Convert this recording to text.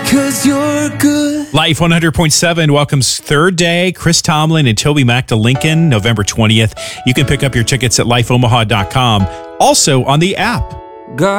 because you're good. Life 100.7 welcomes third day Chris Tomlin and Toby Mac to Lincoln, November 20th. You can pick up your tickets at lifeomaha.com. Also on the app. God